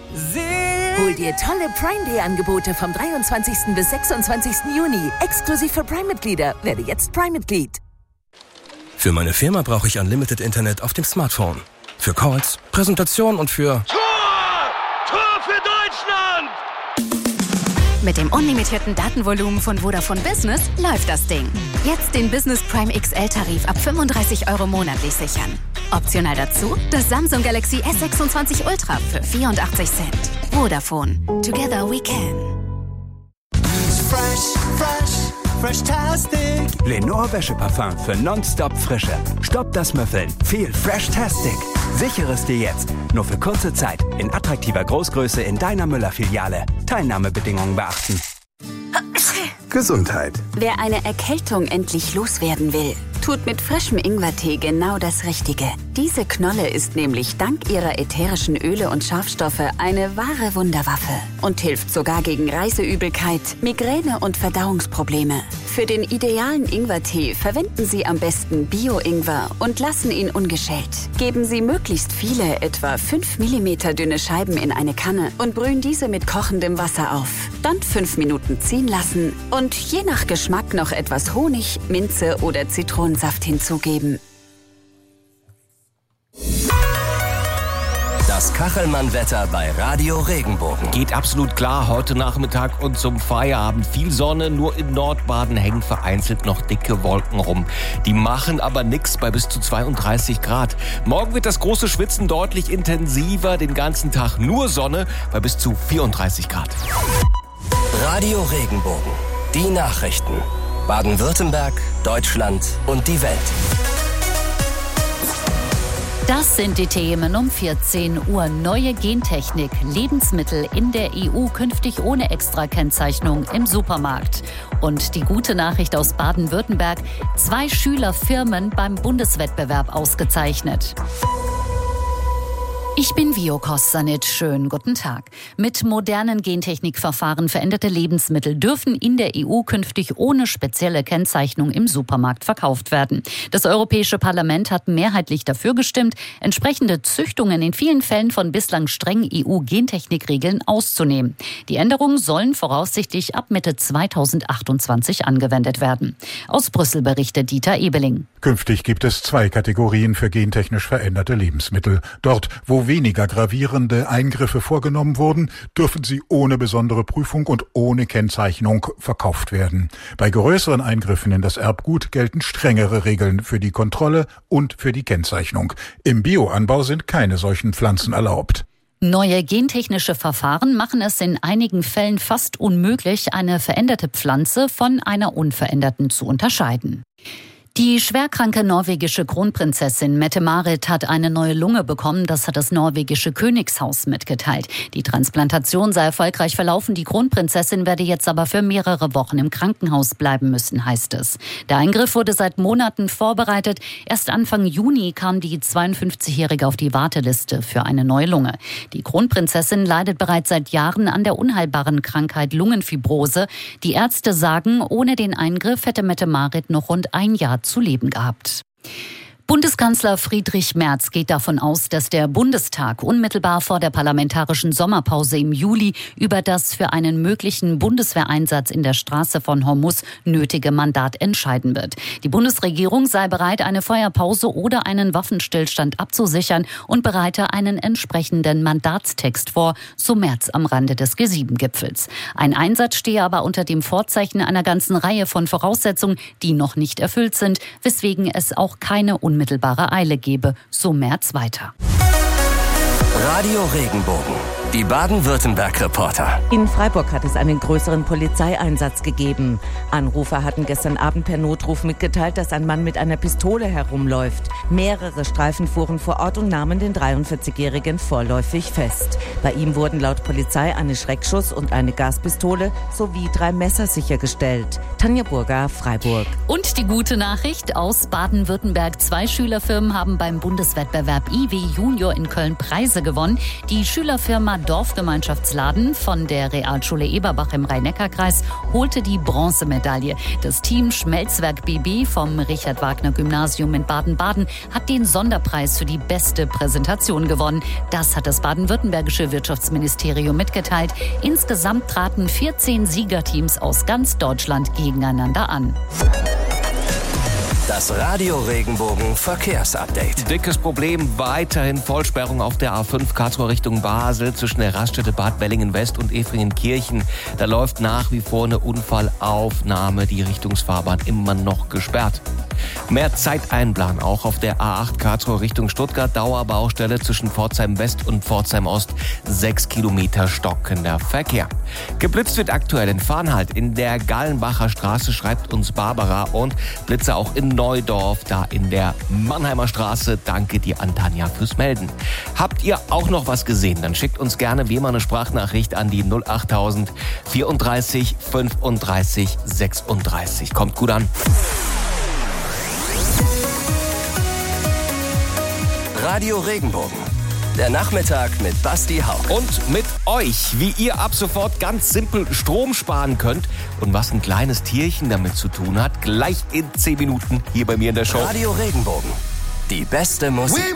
Hol dir tolle Prime Day Angebote vom 23. bis 26. Juni. Exklusiv für Prime-Mitglieder. Werde jetzt Prime-Mitglied. Für meine Firma brauche ich Unlimited Internet auf dem Smartphone. Für Calls, Präsentationen und für... Tor für Deutschland! Mit dem unlimitierten Datenvolumen von Vodafone Business läuft das Ding. Jetzt den Business Prime XL-Tarif ab 35 € monatlich sichern. Optional dazu das Samsung Galaxy S26 Ultra für 84 Cent. Vodafone. Together we can. Fresh-tastic. Lenore Wäscheparfum für nonstop Frische. Stoppt das Müffeln. Viel Fresh-tastic. Sichere es dir jetzt. Nur für kurze Zeit. In attraktiver Großgröße in deiner Müller-Filiale. Teilnahmebedingungen beachten. Gesundheit. Wer eine Erkältung endlich loswerden will, tut mit frischem Ingwertee genau das Richtige. Diese Knolle ist nämlich dank ihrer ätherischen Öle und Schafstoffe eine wahre Wunderwaffe und hilft sogar gegen Reiseübelkeit, Migräne und Verdauungsprobleme. Für den idealen Ingwertee verwenden Sie am besten Bio-Ingwer und lassen ihn ungeschält. Geben Sie möglichst viele, etwa 5 mm dünne Scheiben in eine Kanne und brühen diese mit kochendem Wasser auf. Dann 5 Minuten ziehen lassen und je nach Geschmack noch etwas Honig, Minze oder Zitronensaft hinzugeben. Das Kachelmann-Wetter bei Radio Regenbogen. Geht absolut klar heute Nachmittag und zum Feierabend. Viel Sonne, nur in Nordbaden hängen vereinzelt noch dicke Wolken rum. Die machen aber nix bei bis zu 32 Grad. Morgen wird das große Schwitzen deutlich intensiver. Den ganzen Tag nur Sonne bei bis zu 34 Grad. Radio Regenbogen. Die Nachrichten. Baden-Württemberg, Deutschland und die Welt. Das sind die Themen um 14 Uhr. Neue Gentechnik, Lebensmittel in der EU künftig ohne Extrakennzeichnung im Supermarkt. Und die gute Nachricht aus Baden-Württemberg: 2 Schülerfirmen beim Bundeswettbewerb ausgezeichnet. Ich bin Vio Kostanic. Schönen guten Tag. Mit modernen Gentechnikverfahren veränderte Lebensmittel dürfen in der EU künftig ohne spezielle Kennzeichnung im Supermarkt verkauft werden. Das Europäische Parlament hat mehrheitlich dafür gestimmt, entsprechende Züchtungen in vielen Fällen von bislang strengen EU-Gentechnikregeln auszunehmen. Die Änderungen sollen voraussichtlich ab Mitte 2028 angewendet werden. Aus Brüssel berichtet Dieter Ebeling. Künftig gibt es 2 Kategorien für gentechnisch veränderte Lebensmittel. Dort, wo weniger gravierende Eingriffe vorgenommen wurden, dürfen sie ohne besondere Prüfung und ohne Kennzeichnung verkauft werden. Bei größeren Eingriffen in das Erbgut gelten strengere Regeln für die Kontrolle und für die Kennzeichnung. Im Bioanbau sind keine solchen Pflanzen erlaubt. Neue gentechnische Verfahren machen es in einigen Fällen fast unmöglich, eine veränderte Pflanze von einer unveränderten zu unterscheiden. Die schwerkranke norwegische Kronprinzessin Mette-Marit hat eine neue Lunge bekommen, das hat das norwegische Königshaus mitgeteilt. Die Transplantation sei erfolgreich verlaufen, die Kronprinzessin werde jetzt aber für mehrere Wochen im Krankenhaus bleiben müssen, heißt es. Der Eingriff wurde seit Monaten vorbereitet. Erst Anfang Juni kam die 52-Jährige auf die Warteliste für eine neue Lunge. Die Kronprinzessin leidet bereits seit Jahren an der unheilbaren Krankheit Lungenfibrose. Die Ärzte sagen, ohne den Eingriff hätte Mette-Marit noch rund ein Jahr zu leben gehabt. Bundeskanzler Friedrich Merz geht davon aus, dass der Bundestag unmittelbar vor der parlamentarischen Sommerpause im Juli über das für einen möglichen Bundeswehreinsatz in der Straße von Hormuz nötige Mandat entscheiden wird. Die Bundesregierung sei bereit, eine Feuerpause oder einen Waffenstillstand abzusichern und bereite einen entsprechenden Mandatstext vor, so Merz am Rande des G7-Gipfels. Ein Einsatz stehe aber unter dem Vorzeichen einer ganzen Reihe von Voraussetzungen, die noch nicht erfüllt sind, weswegen es auch keine unmittelbare Eile gebe, so Merz weiter. Radio Regenbogen. Die Baden-Württemberg-Reporter. In Freiburg hat es einen größeren Polizeieinsatz gegeben. Anrufer hatten gestern Abend per Notruf mitgeteilt, dass ein Mann mit einer Pistole herumläuft. Mehrere Streifen fuhren vor Ort und nahmen den 43-Jährigen vorläufig fest. Bei ihm wurden laut Polizei eine Schreckschuss- und eine Gaspistole sowie 3 Messer sichergestellt. Tanja Burger, Freiburg. Und die gute Nachricht aus Baden-Württemberg: 2 Schülerfirmen haben beim Bundeswettbewerb IW Junior in Köln Preise gewonnen. Die Schülerfirma Dorfgemeinschaftsladen von der Realschule Eberbach im Rhein-Neckar-Kreis holte die Bronzemedaille. Das Team Schmelzwerk BB vom Richard-Wagner-Gymnasium in Baden-Baden hat den Sonderpreis für die beste Präsentation gewonnen. Das hat das baden-württembergische Wirtschaftsministerium mitgeteilt. Insgesamt traten 14 Siegerteams aus ganz Deutschland gegeneinander an. Das Radio Regenbogen Verkehrsupdate. Dickes Problem, weiterhin Vollsperrung auf der A5 Karlsruhe Richtung Basel zwischen der Raststätte Bad Bellingen-West und Efringenkirchen. Da läuft nach wie vor eine Unfallaufnahme, die Richtungsfahrbahn immer noch gesperrt. Mehr Zeit einplanen auch auf der A8 Karlsruhe Richtung Stuttgart, Dauerbaustelle zwischen Pforzheim West und Pforzheim Ost, 6 Kilometer stockender Verkehr. Geblitzt wird aktuell in Farnhalt in der Gallenbacher Straße, schreibt uns Barbara, und Blitze auch in Neudorf, da in der Mannheimer Straße. Danke dir an Tanja fürs Melden. Habt ihr auch noch was gesehen? Dann schickt uns gerne wie immer eine Sprachnachricht an die 08000 34 35 36. Kommt gut an. Radio Regenbogen. Der Nachmittag mit Basti Hauck. Und mit euch, wie ihr ab sofort ganz simpel Strom sparen könnt und was ein kleines Tierchen damit zu tun hat, gleich in 10 Minuten hier bei mir in der Show. Radio Regenbogen. Die beste Musik.